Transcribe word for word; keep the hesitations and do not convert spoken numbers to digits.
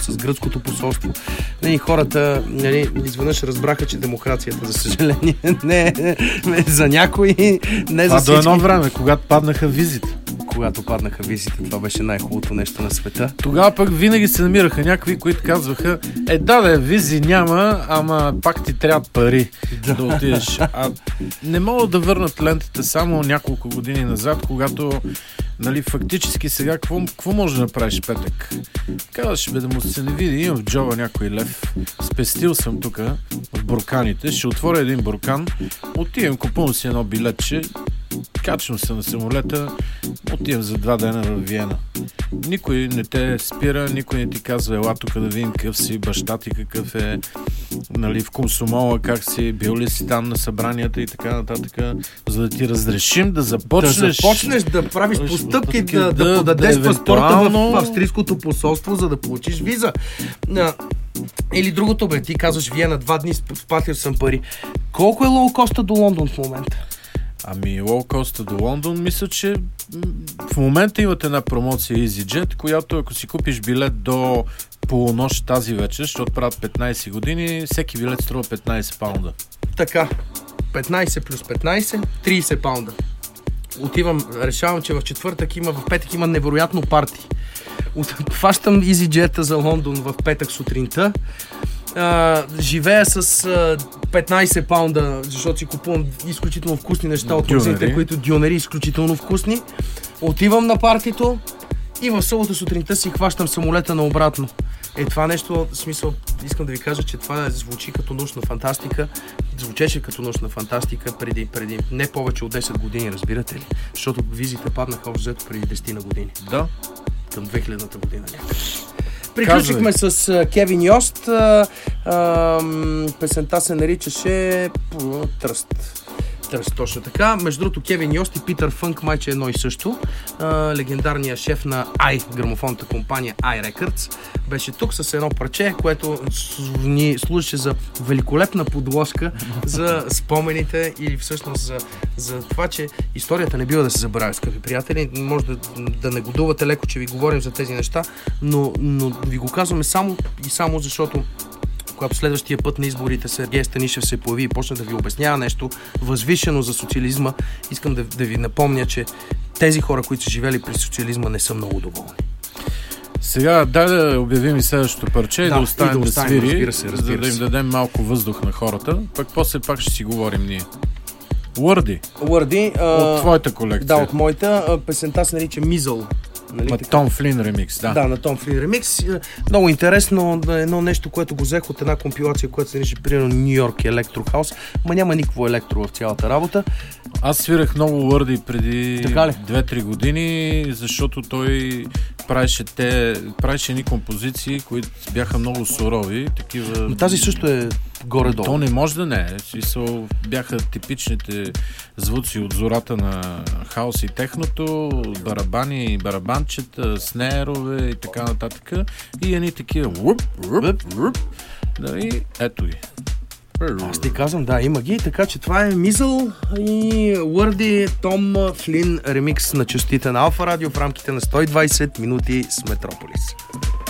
с гръцкото посолство. И хората, нали, изведнъж разбраха, че демокрацията, за съжаление, не е за някои, не за всички. А до едно време, когато паднаха визите. Когато паднаха визите, това беше най-хубавото нещо на света. Тогава пък винаги се намираха някакви, които казваха: е, да, да, визи няма, ама пак ти трябва пари да, да отидеш. А не могат да върнат лентата само няколко години назад, когато, нали, фактически сега, какво, какво може да направиш, Петък? Казваш, бе, да му се не види, имам в джоба някой лев, спестил съм тук в бурканите, ще отворя един буркан, отивам, купувам си едно билетче, качвам се на самолета, отивам за два дена в Виена. Никой не те спира, никой не ти казва: ела тук да видим какъв си баща ти, какъв е, нали, в Комсомола, как си, бил ли си там на събранията и така нататък, за да ти разрешим да започнеш да, започнеш да правиш постъпки, да, да, да подадеш да, паспорта евентуално... в австрийското посолство, за да получиш виза. Или другото, бе, ти казваш: Виена, два дни сплатил съм пари. Колко е лоукоста до Лондон в момента? Ами, лоукоста до Лондон, мисля, че в момента имат една промоция EasyJet, която, ако си купиш билет до полунощ тази вечер, защото правят петнайсет години, всеки билет струва петнайсет паунда. Така, петнайсет плюс петнайсет, трийсет паунда. Отивам, решавам, че в четвъртък има, в петък има невероятно парти. Фащам EasyJet за Лондон в петък сутринта. Uh, живея с uh, петнайсет паунда, защото си купувам изключително вкусни неща от магазините, които дюнери, изключително вкусни. Отивам на партито и в събота сутринта си хващам самолета наобратно. Е, това нещо, в смисъл, искам да ви кажа, че това звучи като научна фантастика. Звучеше като научна фантастика преди, преди не повече от десет години, разбирате ли? Защото визите паднаха взето преди десет на години. Да. Към две хилядната година някак. Приключихме с uh, Кевин Йост. Uh, uh, песента се наричаше Тръст. Тръст, точно така. Между другото, Кевин Йост и Питър Фънк майче едно и също. Uh, легендарният шеф на I, грамофонната компания I Records, беше тук с едно парче, което ни служеше за великолепна подложка за спомените или всъщност за, за това, че историята не бива да се забравя, скъпи приятели. Може да, да не годувате леко, че ви говорим за тези неща, но, но ви го казваме само и само защото когато следващия път на изборите Сергей Станишев се появи и почна да ви обяснява нещо възвишено за социализма, искам да, да ви напомня, че тези хора, които са живели при социализма, не са много доволни. Сега дай да обявим и следващото парче, да, и да оставим да, да свири, разбира се, разбира за да им дадем малко въздух на хората, пък после пак ще си говорим ние. Wordie. Wordie. От твоята колекция. Да, от моята. Песента се нарича Мизъл. Нали, на Том Флин ремикс, да. Да, на Том Флин ремикс. Много интересно, едно нещо, което го взех от една компилация, която се нарича примерно Ню Йорк Електро Хаус, ма няма никакво електро в цялата работа. Аз свирах много Wordie преди две-три години, защото той правеше те, правеше едни композиции, които бяха много сурови, такива. Но тази също е горе-долу. То не може да не е. Бяха типичните звуци от зората на хаос и техното, барабани, барабанчета, снерове и така нататък. И едни такива вуп, вуп, вуп. И ето ги. Аз ти казвам, да, има ги, така че това е Мизъл и Wordie Том Флин ремикс на частите на Алфа Радио в рамките на сто и двайсет минути с Метрополис.